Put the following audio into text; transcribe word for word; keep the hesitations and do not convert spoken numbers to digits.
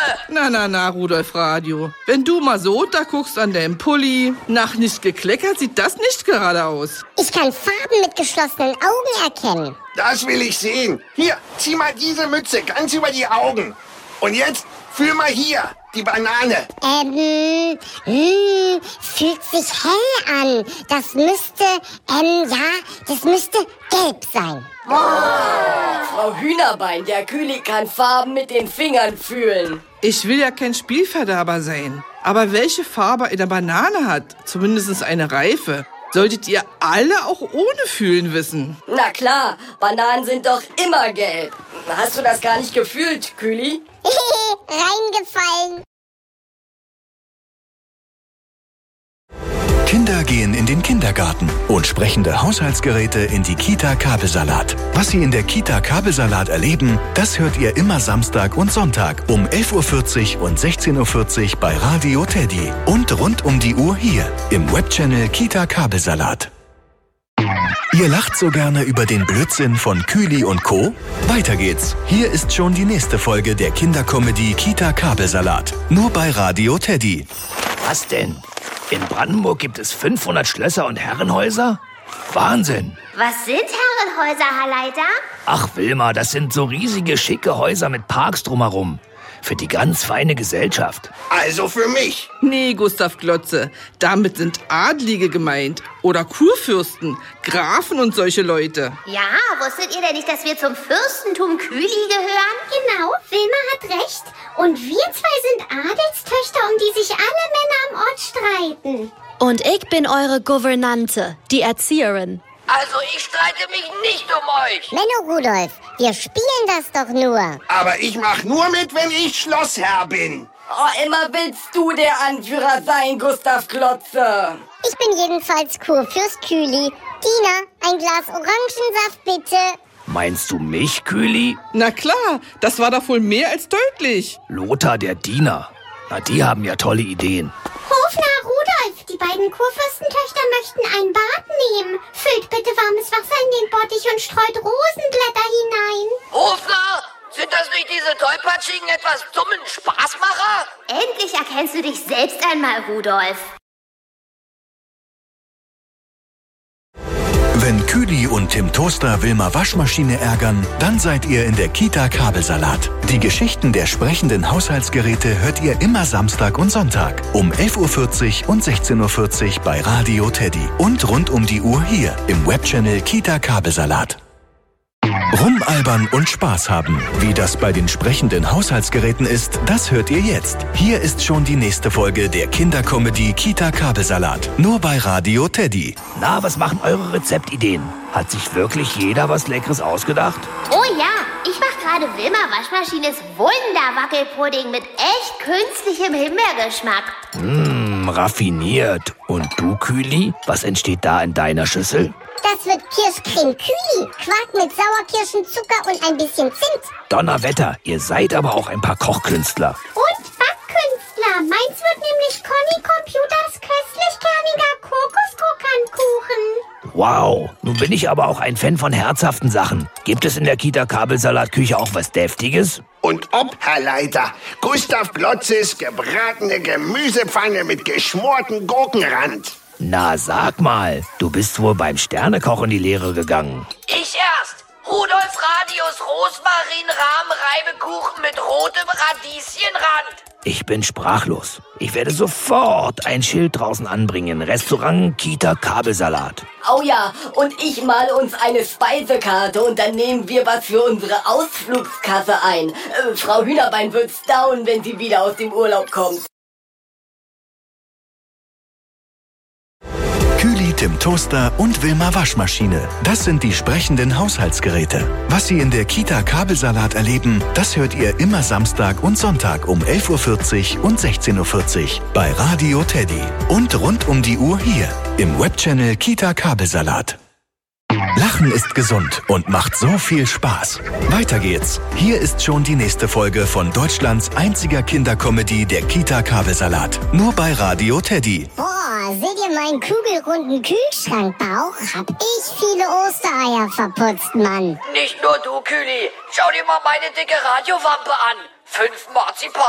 Na, na, na, Rudolf Radio. Wenn du mal so unterguckst an deinem Pulli, nach nicht gekleckert sieht das nicht gerade aus. Ich kann Farben mit geschlossenen Augen erkennen. Das will ich sehen. Hier, zieh mal diese Mütze ganz über die Augen. Und jetzt fühl mal hier, die Banane. Ähm, mh, fühlt sich hell an. Das müsste, ähm, ja, das müsste gelb sein. Frau Hühnerbein, der Kühli kann Farben mit den Fingern fühlen. Ich will ja kein Spielverderber sein. Aber welche Farbe eine Banane hat, zumindest eine reife, solltet ihr alle auch ohne Fühlen wissen. Na klar, Bananen sind doch immer gelb. Hast du das gar nicht gefühlt, Kühli? Reingefallen. Kinder gehen in den Kindergarten und sprechende Haushaltsgeräte in die Kita Kabelsalat. Was sie in der Kita Kabelsalat erleben, das hört ihr immer Samstag und Sonntag um elf Uhr vierzig und sechzehn Uhr vierzig bei Radio Teddy und rund um die Uhr hier im Webchannel Kita Kabelsalat. Ihr lacht so gerne über den Blödsinn von Kühli und Co.? Weiter geht's. Hier ist schon die nächste Folge der Kindercomedy Kita Kabelsalat. Nur bei Radio Teddy. Was denn? In Brandenburg gibt es fünfhundert Schlösser und Herrenhäuser? Wahnsinn! Was sind Herrenhäuser, Herr Leiter? Ach Wilma, das sind so riesige, schicke Häuser mit Parks drumherum. Für die ganz feine Gesellschaft. Also für mich. Nee, Gustav Glotze, damit sind Adlige gemeint. Oder Kurfürsten, Grafen und solche Leute. Ja, wusstet ihr denn nicht, dass wir zum Fürstentum Kühli gehören? Genau, Wilma hat recht. Und wir zwei sind Adelstöchter, um die sich alle Männer am Ort streiten. Und ich bin eure Gouvernante, die Erzieherin. Also ich streite mich nicht um euch. Menno Rudolf, wir spielen das doch nur. Aber ich mach nur mit, wenn ich Schlossherr bin. Oh, immer willst du der Anführer sein, Gustav Glotze. Ich bin jedenfalls Kurfürst Kühli. Tina, ein Glas Orangensaft bitte. Meinst du mich, Kühli? Na klar, das war doch wohl mehr als deutlich. Lothar, der Diener. Na, die haben ja tolle Ideen. Hofnarr Rudolf, die beiden Kurfürstentöchter möchten ein Bad nehmen. Füllt bitte warmes Wasser in den Bottich und streut Rosenblätter hinein. Hofnarr, sind das nicht diese tollpatschigen, etwas dummen Spaßmacher? Endlich erkennst du dich selbst einmal, Rudolf. Wenn Kühli und Tim Toaster Wilma Waschmaschine ärgern, dann seid ihr in der Kita Kabelsalat. Die Geschichten der sprechenden Haushaltsgeräte hört ihr immer Samstag und Sonntag um elf Uhr vierzig und sechzehn Uhr vierzig bei Radio Teddy und rund um die Uhr hier im Webchannel Kita Kabelsalat. Rumalbern und Spaß haben. Wie das bei den sprechenden Haushaltsgeräten ist, das hört ihr jetzt. Hier ist schon die nächste Folge der Kindercomedy Kita Kabelsalat. Nur bei Radio Teddy. Na, was machen eure Rezeptideen? Hat sich wirklich jeder was Leckeres ausgedacht? Oh ja, ich mach gerade Wilma Waschmaschines Wunderwackelpudding mit echt künstlichem Himbeergeschmack. Mmh, raffiniert. Und du, Kühli? Was entsteht da in deiner Schüssel? Das wird Kirschcreme Kühli. Quark mit Sauerkirschen, Zucker und ein bisschen Zimt. Donnerwetter, ihr seid aber auch ein paar Kochkünstler. Und Backkünstler. Meins wird nämlich Conny Computers köstlich-kerniger Kokoskrokantkuchen. Wow, nun bin ich aber auch ein Fan von herzhaften Sachen. Gibt es in der Kita Kabelsalatküche auch was Deftiges? Und ob, Herr Leiter, Gustav Glotzes gebratene Gemüsepfanne mit geschmorten Gurkenrand. Na, sag mal, du bist wohl beim Sternekoch in die Lehre gegangen. Ich erst. Rudolf Radius Rosmarin-Rahm-Reibekuchen mit rotem Radieschenrand. Ich bin sprachlos. Ich werde sofort ein Schild draußen anbringen. Restaurant Kita Kabelsalat. Oh ja, und ich male uns eine Speisekarte und dann nehmen wir was für unsere Ausflugskasse ein. Äh, Frau Hühnerbein wird staunen, wenn sie wieder aus dem Urlaub kommt. Kühli, Tim Toaster und Wilma Waschmaschine. Das sind die sprechenden Haushaltsgeräte. Was Sie in der Kita Kabelsalat erleben, das hört ihr immer Samstag und Sonntag um elf Uhr vierzig und sechzehn Uhr vierzig bei Radio Teddy. Und rund um die Uhr hier im Webchannel Kita Kabelsalat. Lachen ist gesund und macht so viel Spaß. Weiter geht's. Hier ist schon die nächste Folge von Deutschlands einziger Kindercomedy der Kita Kabelsalat. Nur bei Radio Teddy. Boah, seht ihr meinen kugelrunden Kühlschrankbauch? Hab ich viele Ostereier verputzt, Mann. Nicht nur du, Kühli. Schau dir mal meine dicke Radiowampe an. Fünf Marzipan.